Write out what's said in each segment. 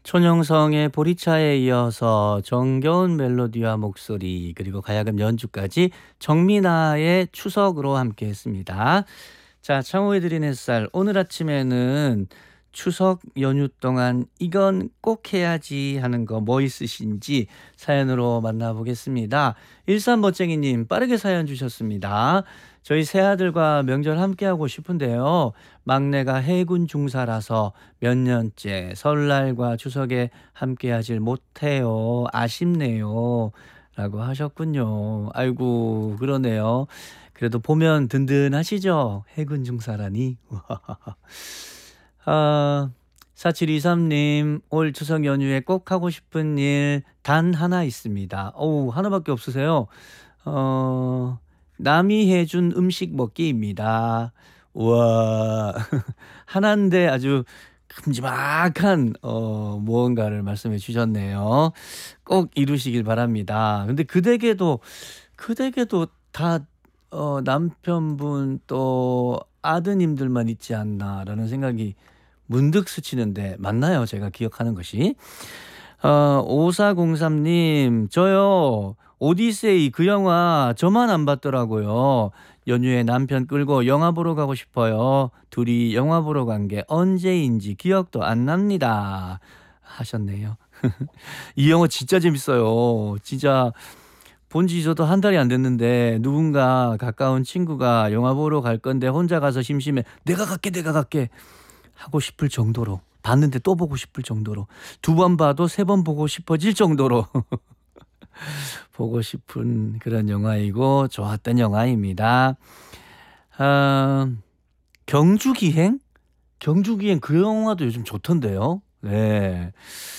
촌영성의 보리차에 이어서 정겨운 멜로디와 목소리 그리고 가야금 연주까지 정민아의 추석으로 함께 했습니다. 자, 창호의 드린 햇살 오늘 아침에는 추석 연휴 동안 이건 꼭 해야지 하는 거 뭐 있으신지 사연으로 만나보겠습니다. 13멋쟁이님 빠르게 사연 주셨습니다. 저희 새아들과 명절 함께하고 싶은데요. 막내가 해군 중사라서 몇 년째 설날과 추석에 함께하질 못해요. 아쉽네요. 라고 하셨군요. 아이고 그러네요. 그래도 보면 든든하시죠? 해군 중사라니. 아, 4723님, 올 추석 연휴에 꼭 하고 싶은 일 단 하나 있습니다. 어우, 하나밖에 없으세요? 남이 해준 음식 먹기입니다. 우와, 하나인데 아주 큼지막한, 무언가를 말씀해 주셨네요. 꼭 이루시길 바랍니다. 근데 그대게도 다, 남편분 또 아드님들만 있지 않나라는 생각이 문득 스치는데 맞나요? 제가 기억하는 것이. 5403님 저요 오디세이 그 영화 저만 안 봤더라고요. 연휴에 남편 끌고 영화 보러 가고 싶어요. 둘이 영화 보러 간 게 언제인지 기억도 안 납니다 하셨네요. 이 영화 진짜 재밌어요. 진짜 본지 저도 한 달이 안 됐는데 누군가 가까운 친구가 영화 보러 갈 건데 혼자 가서 심심해 내가 갈게 하고 싶을 정도로 봤는데 또 보고 싶을 정도로 두 번 봐도 세 번 보고 싶어질 정도로 보고 싶은 그런 영화이고 좋았던 영화입니다. 아, 경주기행? 경주기행 그 영화도 요즘 좋던데요. 네.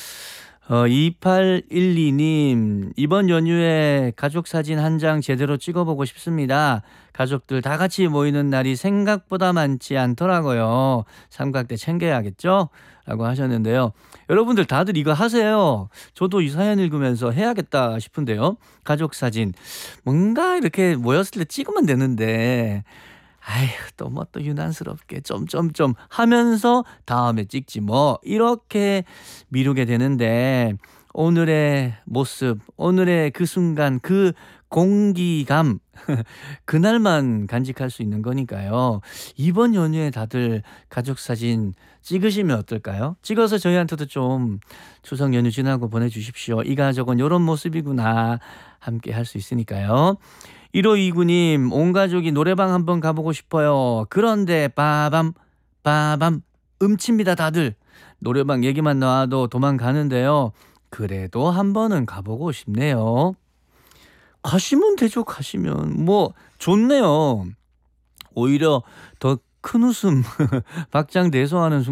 2812님, 이번 연휴에 가족 사진 한 장 제대로 찍어보고 싶습니다. 가족들 다 같이 모이는 날이 생각보다 많지 않더라고요. 삼각대 챙겨야겠죠? 라고 하셨는데요. 여러분들 다들 이거 하세요. 저도 이 사연 읽으면서 해야겠다 싶은데요. 가족 사진. 뭔가 이렇게 모였을 때 찍으면 되는데, 아휴 또 뭐 또 유난스럽게 점점점 하면서 다음에 찍지 뭐 이렇게 미루게 되는데 오늘의 모습 오늘의 그 순간 그 공기감 그날만 간직할 수 있는 거니까요. 이번 연휴에 다들 가족 사진 찍으시면 어떨까요? 찍어서 저희한테도 좀 추석 연휴 지나고 보내주십시오. 이 가족은 이런 모습이구나 함께 할 수 있으니까요. 1529님 온 가족이 노래방 한번 가보고 싶어요. 그런데 빠밤 음치입니다 다들. 노래방 얘기만 나와도 도망가는데요. 그래도 한 번은 가보고 싶네요. 가시면 되죠. 가시면 뭐 좋네요. 오히려 더 큰 웃음 박장대소하는